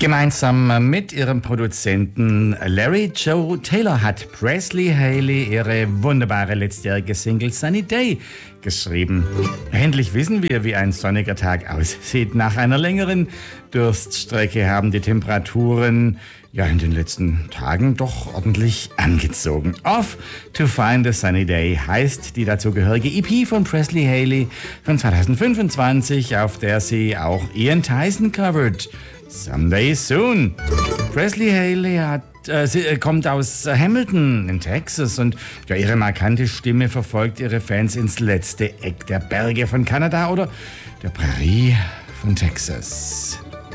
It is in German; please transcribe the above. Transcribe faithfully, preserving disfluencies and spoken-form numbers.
Gemeinsam mit ihrem Produzenten Larry Joe Taylor hat Presley Haley ihre wunderbare letztjährige Single Sunny Day geschrieben. Endlich wissen wir, wie ein sonniger Tag aussieht. Nach einer längeren Durststrecke haben die Temperaturen ja in den letzten Tagen doch ordentlich angezogen. Off to Find a Sunny Day heißt die dazugehörige E P von Presley Haley von zwanzig fünfundzwanzig, auf der sie auch Ian Tyson covert. Someday Soon. Presley Haley hat, äh, sie, äh, kommt aus äh, Hamilton in Texas und ja, ihre markante Stimme verfolgt ihre Fans ins letzte Eck der Berge von Kanada oder der Prärie von Texas.